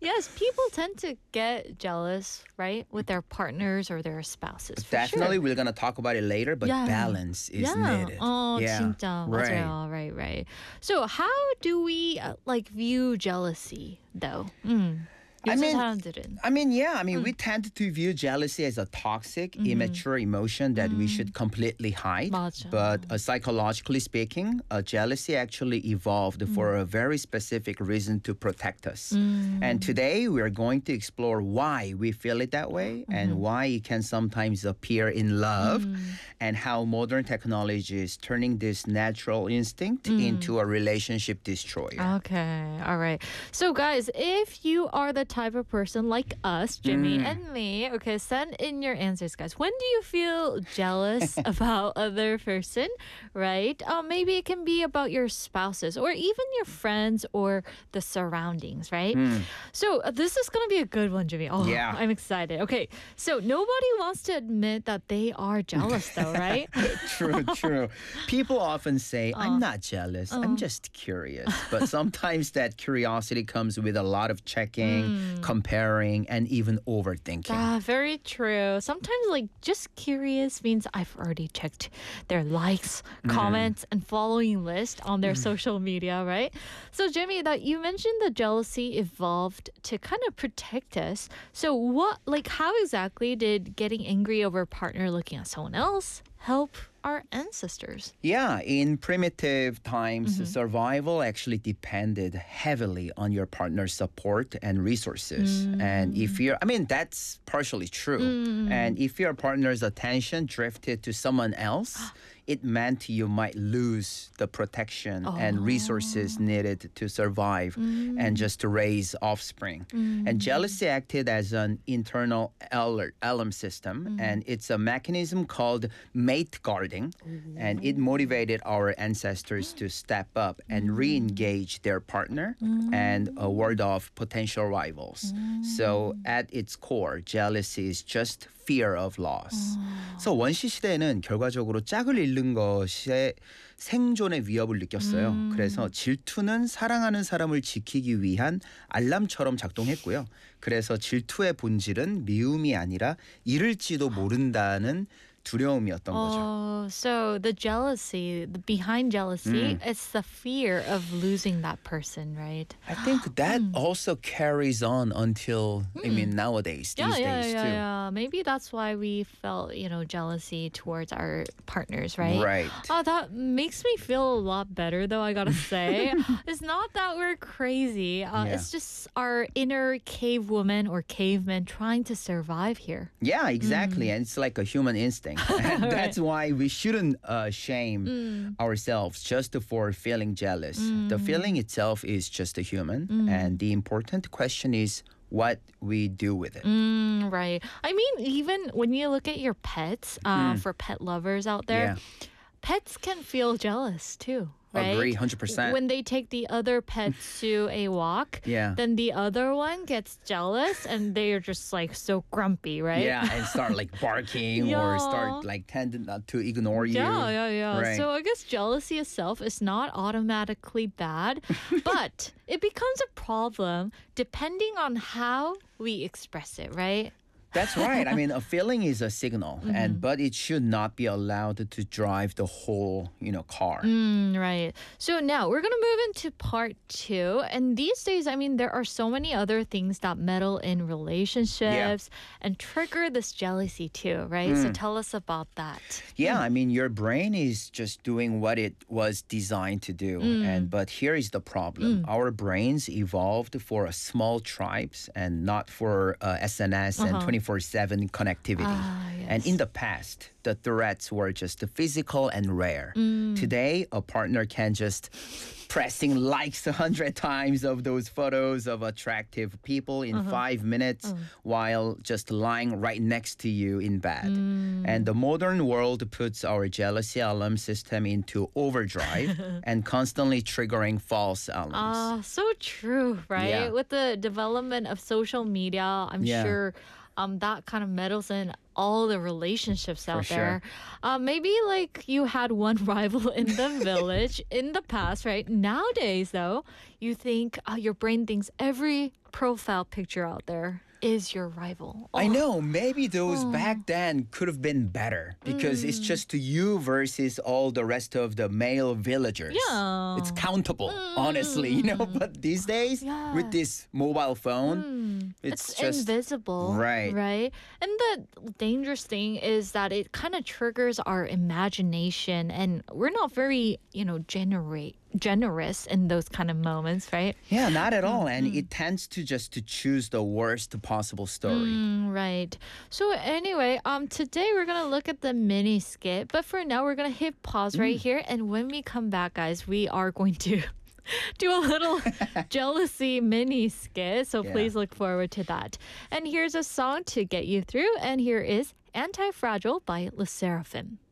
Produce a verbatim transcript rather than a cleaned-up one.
Yes, people tend to get jealous, right, with their partners or their spouses. For Definitely, sure. we're gonna talk about it later, but Yeah. balance is Yeah. needed. 어, Yeah, 진짜 right. 맞아요. Right, right. So, how do we uh, like view jealousy though? 음. I 요즘 mean, 사람들은. I mean, yeah. I mean, we tend to view jealousy as a toxic, immature emotion that we should completely hide. 맞아. But uh, psychologically speaking, uh, jealousy actually evolved for a very specific reason to protect us. And today we are going to explore why we feel it that way and why it can sometimes appear in love and how modern technology is turning this natural instinct into a relationship destroyer. Okay, all right. So, guys, if you are the type of person like us, Jimmy and me, okay, send in your answers, guys. When do you feel jealous about other person, right? Uh, maybe it can be about your spouses or even your friends or the surroundings, right? So, uh, this is going to be a good one, Jimmy. Oh, Yeah. I'm excited. Okay, so nobody wants to admit that they are jealous, though, right? True, true. People often say, I'm not jealous, I'm just curious. But sometimes that curiosity comes with a lot of checking, comparing, and even overthinking. Ah, very true. Sometimes, like, just curious means I've already checked their likes, comments, and following list on their social media, right? So, Jimmy, that you mentioned the jealousy evolved to kind of protect us. So, what, like, how exactly did getting angry over a partner looking at someone else help our ancestors? Yeah, in primitive times, survival actually depended heavily on your partner's support and resources. And if you're, I mean, that's partially true. And if your partner's attention drifted to someone else, it meant you might lose the protection and resources needed to survive and just to raise offspring. And jealousy acted as an internal alert, alarm system, and it's a mechanism called mate guarding, and it motivated our ancestors to step up and re-engage their partner and uh, ward off potential rivals. So at its core, jealousy is just fear of loss. 그래서 원시 시대에는 결과적으로 짝을 잃는 것에 생존의 위협을 느꼈어요. 그래서 질투는 사랑하는 사람을 지키기 위한 알람처럼 작동했고요. 그래서 질투의 본질은 미움이 아니라 잃을지도 모른다는 두려움이었던 거죠. Oh, so the jealousy, the behind jealousy, it's the fear of losing that person, right? I think that also carries on until I mean nowadays, Yeah, these yeah, days yeah, too. yeah. Maybe that's why we felt, you know, jealousy towards our partners, right? Right. Oh, that makes me feel a lot better, though, I gotta say. It's not that we're crazy. Uh, Yeah. It's just our inner cave woman or caveman trying to survive here. Yeah, exactly. And it's like a human instinct. And that's why we shouldn't uh, shame ourselves just for feeling jealous. The feeling itself is just a human. And the important question is what we do with it. Mm, right. I mean, even when you look at your pets, uh, for pet lovers out there, Yeah. pets can feel jealous too. Right? Agree, one hundred percent. When they take the other pets to a walk, Yeah. then the other one gets jealous and they're just like so grumpy, right? Yeah, and start like barking or Yeah. start like tending not to ignore you. Yeah, yeah, yeah. Right. So I guess jealousy itself is not automatically bad, but it becomes a problem depending on how we express it, right? That's right. I mean, a feeling is a signal, and but it should not be allowed to drive the whole, you know, car. Mm, right. So now we're going to move into part two. And these days, I mean, there are so many other things that meddle in relationships and trigger this jealousy too, right? So tell us about that. Yeah, I mean, your brain is just doing what it was designed to do, and but here is the problem: our brains evolved for a small tribes and not for uh, S N S and twenty-four seven connectivity. Ah, And yes. in the past, the threats were just physical and rare. Today, a partner can just pressing likes a hundred times of those photos of attractive people in five minutes while just lying right next to you in bed. And the modern world puts our jealousy alarm system into overdrive and constantly triggering false alarms. Ah, so true, right? Yeah. With the development of social media, I'm Yeah. sure um, that kind of meddles in all the relationships out sure. there. Uh, maybe like you had one rival in the village in the past, right? Nowadays, though, you think uh, your brain thinks every profile picture out there is your rival. I Oh. know. Maybe those back then could have been better because it's just you versus all the rest of the male villagers. Yeah. It's countable, honestly, you know. But these days, Yeah. with this mobile phone, Mm. it's, It's, just invisible, Right. right? And the dangerous thing is that it kind of triggers our imagination, and we're not very, you know, generate generous in those kind of moments, right? yeah, not at all. And Mm-hmm. it tends to just to choose the worst possible story. Mm, right. So anyway, um, today we're gonna look at the mini skit, but for now we're gonna hit pause right here, and when we come back, guys, we are going to do a little jealousy mini skit. So Yeah. please look forward to that. And here's a song to get you through, and here is "Anti-Fragile" by Le Seraphim.